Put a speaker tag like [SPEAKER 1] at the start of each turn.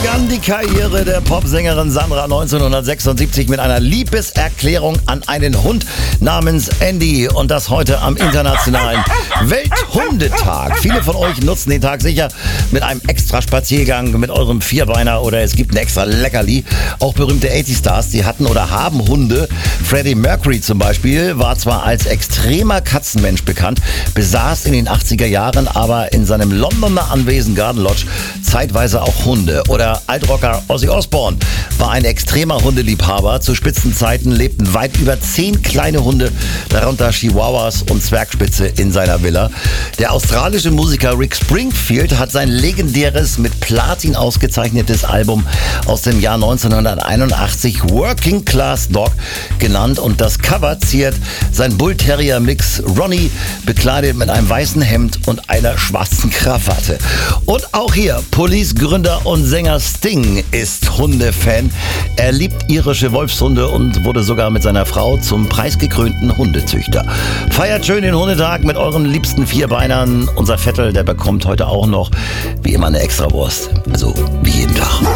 [SPEAKER 1] begann die Karriere der Popsängerin Sandra 1976 mit einer Liebeserklärung an einen Hund namens Andy und das heute am internationalen Welthundetag. Viele von euch nutzen den Tag sicher mit einem extra Spaziergang mit eurem Vierbeiner oder es gibt ein extra Leckerli. Auch berühmte 80-Stars, die hatten oder haben Hunde. Freddie Mercury zum Beispiel war zwar als extremer Katzenmensch bekannt, besaß in den 80er Jahren aber in seinem Londoner Anwesen Garden Lodge zeitweise auch Hunde. Oder Altrocker Ozzy Osbourne war ein extremer Hundeliebhaber. Zu Spitzenzeiten lebten weit über 10 kleine Hunde, darunter Chihuahuas und Zwergspitze in seiner Villa. Der australische Musiker Rick Springfield hat sein legendäres, mit Platin ausgezeichnetes Album aus dem Jahr 1981 Working Class Dog genannt und das Cover ziert sein Bull Terrier Mix Ronnie, bekleidet mit einem weißen Hemd und einer schwarzen Krawatte. Und auch hier, Police-Gründer und Sänger Sting ist Hundefan. Er liebt irische Wolfshunde und wurde sogar mit seiner Frau zum preisgekrönten Hundezüchter. Feiert schön den Hundetag mit euren liebsten Vierbeinern. Unser Vettel, der bekommt heute auch noch, wie immer, eine Extrawurst. Also wie jeden Tag.